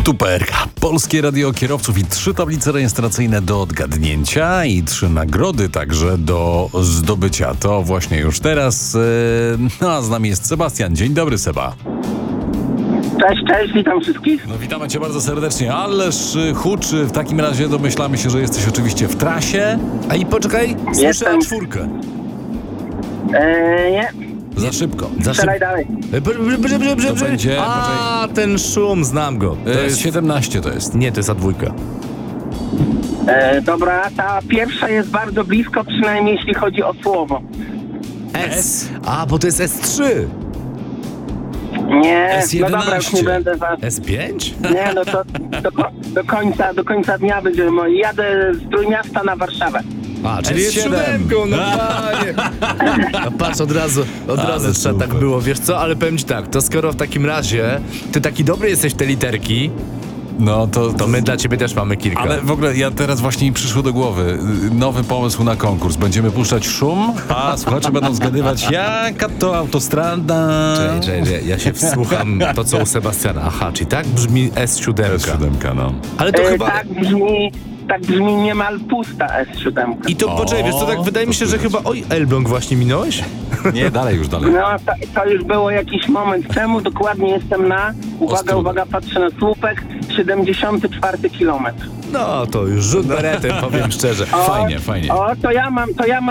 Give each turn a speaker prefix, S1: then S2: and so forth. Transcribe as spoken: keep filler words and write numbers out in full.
S1: Tu P R K, Polskie Radio Kierowców i trzy tablice rejestracyjne do odgadnięcia i trzy nagrody także do zdobycia. To właśnie już teraz. Yy, no a z nami jest Sebastian. Dzień dobry, Seba.
S2: Cześć, cześć, witam wszystkich.
S1: No witamy cię bardzo serdecznie. Ależ y, huczy, w takim razie domyślamy się, że jesteś oczywiście w trasie. A i poczekaj, słyszę
S2: Jestem.
S1: czwórkę.
S2: Eee, nie,
S1: Za szybko.
S3: Za
S2: strzelaj dalej.
S3: Brze, brze, brze, brze, brze,
S1: To
S3: brze.
S1: będzie,
S3: A, ten szum, znam go. To
S1: To
S3: jest...
S1: siedemnaście to jest.
S3: Nie, to jest A dwójka.
S2: Eee, dobra, ta pierwsza jest bardzo blisko, przynajmniej jeśli chodzi o słowo.
S3: S. A, bo to jest S trzy.
S2: Nie,
S1: S
S2: no dobra, już nie
S1: jedenaście.
S2: będę was...
S3: S pięć?
S2: Nie, no to do, ko- do, końca, do końca dnia będziemy... moi- Jadę z Trójmiasta na Warszawę.
S3: A, czyli jest
S1: S siedem.
S3: siódemką, no panie. No patrz, od razu, od
S1: Ale
S3: razu trzeba tak
S1: super.
S3: było, wiesz co? Ale powiem ci tak, to skoro w takim razie ty taki dobry jesteś w te literki,
S1: No to,
S3: to my dla ciebie też mamy kilka.
S1: Ale w ogóle ja teraz właśnie mi przyszło do głowy y, nowy pomysł na konkurs. Będziemy puszczać szum, a słuchacze będą zgadywać, jaka to autostrada.
S3: Czekaj, czekaj, czekaj, ja się wsłucham to, co u Sebastiana. Aha, czyli tak brzmi S siedem.
S1: S siedem, no.
S3: Ale to
S2: Eee,
S3: chyba...
S2: Tak brzmi, tak brzmi niemal pusta S siedem.
S3: I to,
S1: O,
S3: poczekaj, wiesz co, tak wydaje mi się,
S1: to
S3: że
S1: słychać.
S3: chyba... Oj, Elbląg właśnie minąłeś?
S1: Nie, dalej już, dalej.
S2: No, to, to już było jakiś moment temu, dokładnie jestem na, uwaga,
S1: Ostród.
S2: uwaga, patrzę na słupek, siedemdziesiąty czwarty kilometr.
S3: No, to już rzut beretem, powiem szczerze.
S2: O,
S1: Fajnie, fajnie.
S2: O, to ja mam, to ja mam